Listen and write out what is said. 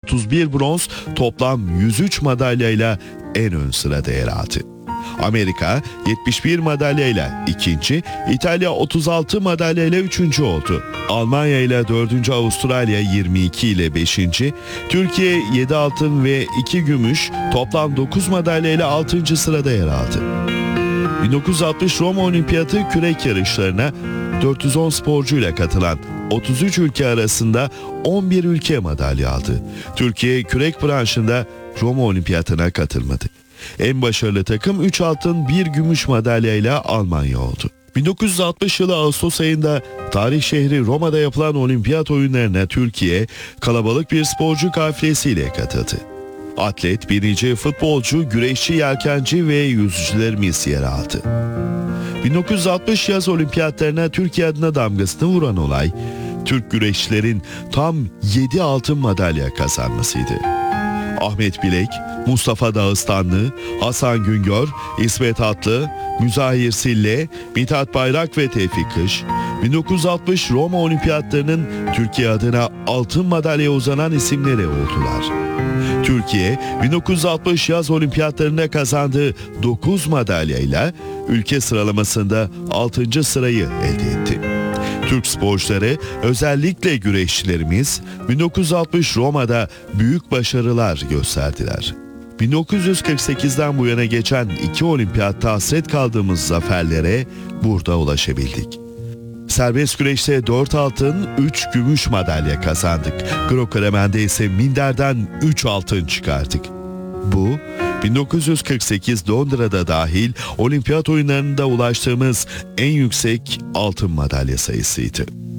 31 bronz, toplam 103 madalyayla en ön sırada yer aldı. Amerika 71 madalyayla ikinci, İtalya 36 madalyayla üçüncü oldu. Almanya ile 4. Avustralya 22 ile 5. Türkiye 7 altın ve 2 gümüş, toplam 9 madalyayla 6. sırada yer aldı. 1960 Roma Olimpiyatı kürek yarışlarına 410 sporcuyla katılan 33 ülke arasında 11 ülke madalya aldı. Türkiye kürek branşında Roma Olimpiyatına katılmadı. En başarılı takım 3 altın 1 gümüş madalyayla Almanya oldu. 1960 yılı Ağustos ayında tarih şehri Roma'da yapılan olimpiyat oyunlarına Türkiye kalabalık bir sporcu kafilesiyle katıldı. Atlet, binici, futbolcu, güreşçi, yelkenci ve yüzücülerimiz yer aldı. 1960 yaz olimpiyatlarına Türkiye adına damgasını vuran olay, Türk güreşçilerin tam 7 altın madalya kazanmasıydı. Ahmet Bilek, Mustafa Dağıstanlı, Hasan Güngör, İsmet Atlı, Müzahir Sille, Mithat Bayrak ve Tevfik Kış, 1960 Roma Olimpiyatlarının Türkiye adına altın madalya uzanan isimleri oldular. Türkiye, 1960 yaz olimpiyatlarında kazandığı 9 madalyayla ülke sıralamasında 6. sırayı elde etti. Türk sporcuları, özellikle güreşçilerimiz 1960 Roma'da büyük başarılar gösterdiler. 1948'den bu yana geçen 2 olimpiyatta hasret kaldığımız zaferlere burada ulaşabildik. Serbest güreşte 4 altın, 3 gümüş madalya kazandık. Greco-Romen'de ise minderden 3 altın çıkardık. Bu, 1948 Londra'da dahil olimpiyat oyunlarında ulaştığımız en yüksek altın madalya sayısıydı.